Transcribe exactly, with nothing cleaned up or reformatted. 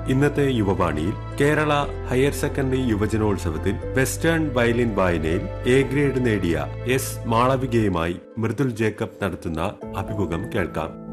ഇന്നത്തെ യുവവാണിയിൽ Kerala higher secondary യുവജനോത്സവത്തിൽ western violin വായനയിൽ A grade നേടിയ എസ് മാളവികയുമായി മൃദുൽ ജേക്കബ് നടത്തുന്ന അഭിമുഖം കേൾക്കാം.